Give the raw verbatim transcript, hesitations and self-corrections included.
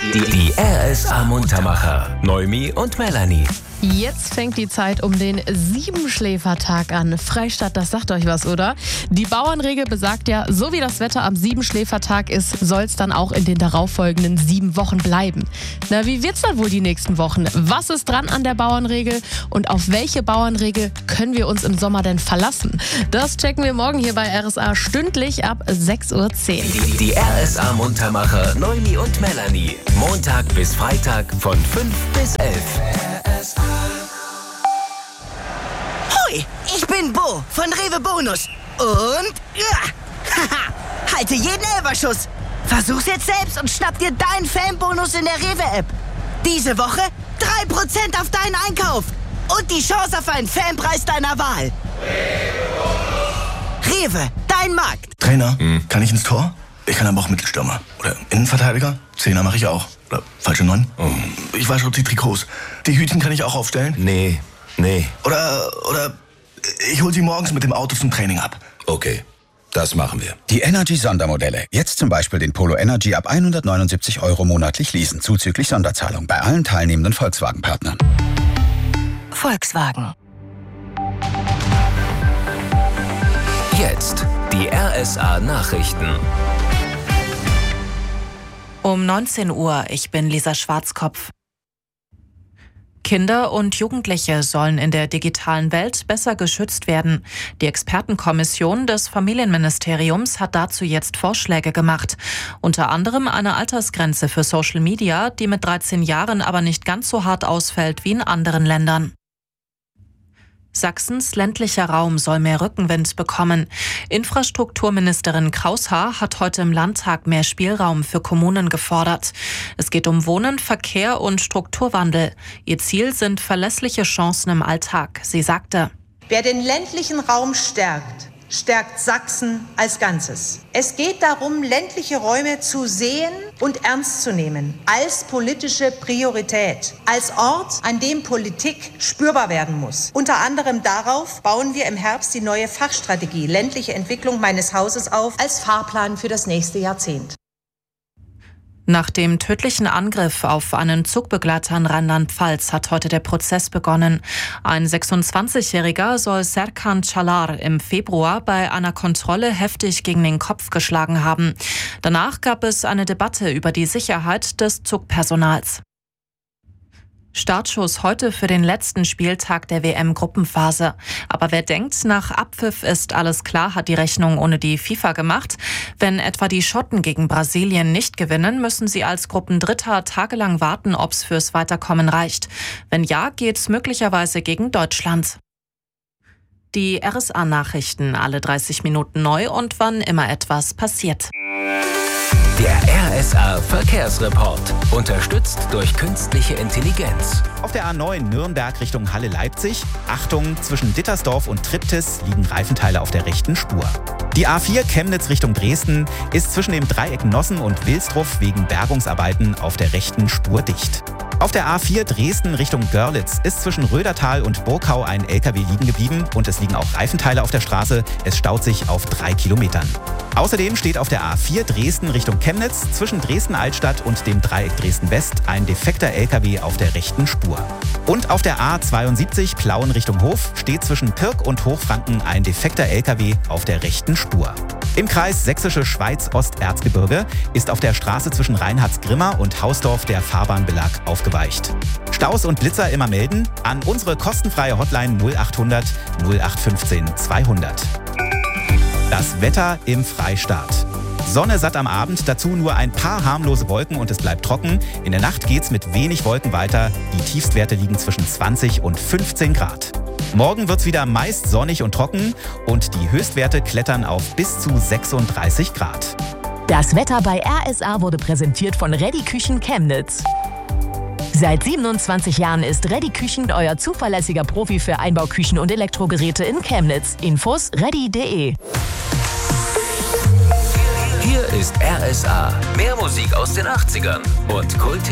Die R S A Muntermacher. Noemi und Melanie. Jetzt fängt die Zeit um den Siebenschläfertag an. Freistadt, das sagt euch was, oder? Die Bauernregel besagt ja, so wie das Wetter am Siebenschläfertag ist, soll es dann auch in den darauffolgenden sieben Wochen bleiben. Na, wie wird's dann wohl die nächsten Wochen? Was ist dran an der Bauernregel? Und auf welche Bauernregel können wir uns im Sommer denn verlassen? Das checken wir morgen hier bei R S A stündlich ab sechs Uhr zehn. Die, die R S A Muntermacher Noemi und Melanie. Montag bis Freitag von fünf bis elf. Hoi, ich bin Bo von Rewe Bonus. Und ja, haha, halte jeden Elferschuss. Versuch's jetzt selbst und schnapp dir deinen Fanbonus in der Rewe-App. Diese Woche drei Prozent auf deinen Einkauf und die Chance auf einen Fanpreis deiner Wahl. Rewe, dein Markt. Trainer, hm. kann ich ins Tor? Ich kann aber auch Mittelstürmer. Oder Innenverteidiger. Zehner mache ich auch. Oder falsche Neun. Oh. Ich wasche die Trikots. Die Hütchen kann ich auch aufstellen. Nee, nee. Oder, oder ich hol sie morgens mit dem Auto zum Training ab. Okay, das machen wir. Die Energy-Sondermodelle. Jetzt zum Beispiel den Polo Energy ab hundertneunundsiebzig Euro monatlich leasen, zuzüglich Sonderzahlung bei allen teilnehmenden Volkswagen-Partnern. Volkswagen. Jetzt die R S A Nachrichten. Um neunzehn Uhr, ich bin Lisa Schwarzkopf. Kinder und Jugendliche sollen in der digitalen Welt besser geschützt werden. Die Expertenkommission des Familienministeriums hat dazu jetzt Vorschläge gemacht. Unter anderem eine Altersgrenze für Social Media, die mit dreizehn Jahren aber nicht ganz so hart ausfällt wie in anderen Ländern. Sachsens ländlicher Raum soll mehr Rückenwind bekommen. Infrastrukturministerin Kraushaar hat heute im Landtag mehr Spielraum für Kommunen gefordert. Es geht um Wohnen, Verkehr und Strukturwandel. Ihr Ziel sind verlässliche Chancen im Alltag. Sie sagte: Wer den ländlichen Raum stärkt, stärkt Sachsen als Ganzes. Es geht darum, ländliche Räume zu sehen und ernst zu nehmen, als politische Priorität, als Ort, an dem Politik spürbar werden muss. Unter anderem darauf bauen wir im Herbst die neue Fachstrategie ländliche Entwicklung meines Hauses auf, als Fahrplan für das nächste Jahrzehnt. Nach dem tödlichen Angriff auf einen Zugbegleiter in Rheinland-Pfalz hat heute der Prozess begonnen. Ein sechsundzwanzigjähriger soll Serkan Çalar im Februar bei einer Kontrolle heftig gegen den Kopf geschlagen haben. Danach gab es eine Debatte über die Sicherheit des Zugpersonals. Startschuss heute für den letzten Spieltag der W M-Gruppenphase. Aber wer denkt, nach Abpfiff ist alles klar, hat die Rechnung ohne die FIFA gemacht. Wenn etwa die Schotten gegen Brasilien nicht gewinnen, müssen sie als Gruppendritter tagelang warten, ob es fürs Weiterkommen reicht. Wenn ja, geht's möglicherweise gegen Deutschland. Die R S A-Nachrichten alle dreißig Minuten neu und wann immer etwas passiert. Der R S A Verkehrsreport. Unterstützt durch künstliche Intelligenz. Auf der A neun Nürnberg Richtung Halle-Leipzig. Achtung, zwischen Dittersdorf und Triptis liegen Reifenteile auf der rechten Spur. Die A vier Chemnitz Richtung Dresden ist zwischen dem Dreieck Nossen und Wilsdruff wegen Bergungsarbeiten auf der rechten Spur dicht. Auf der A vier Dresden Richtung Görlitz ist zwischen Rödertal und Burkau ein L K W liegen geblieben und es liegen auch Reifenteile auf der Straße. Es staut sich auf drei Kilometern. Außerdem steht auf der A vier Dresden Richtung Chemnitz zwischen Dresden-Altstadt und dem Dreieck Dresden-West ein defekter L K W auf der rechten Spur. Und auf der A zweiundsiebzig Plauen Richtung Hof steht zwischen Pirk und Hochfranken ein defekter L K W auf der rechten Spur. Im Kreis Sächsische Schweiz-Osterzgebirge ist auf der Straße zwischen Reinhardsgrimma und Hausdorf der Fahrbahnbelag aufgeweicht. Staus und Blitzer immer melden an unsere kostenfreie Hotline null achthundert null acht fünfzehn zweihundert. Das Wetter im Freistaat. Sonne satt am Abend, dazu nur ein paar harmlose Wolken und es bleibt trocken. In der Nacht geht's mit wenig Wolken weiter. Die Tiefstwerte liegen zwischen zwanzig und fünfzehn Grad. Morgen wird's wieder meist sonnig und trocken und die Höchstwerte klettern auf bis zu sechsunddreißig Grad. Das Wetter bei R S A wurde präsentiert von Reddy Küchen Chemnitz. Seit siebenundzwanzig Jahren ist Reddy Küchen euer zuverlässiger Profi für Einbauküchen und Elektrogeräte in Chemnitz. Infos reddy punkt de. Hier ist R S A. Mehr Musik aus den achtzigern und Kult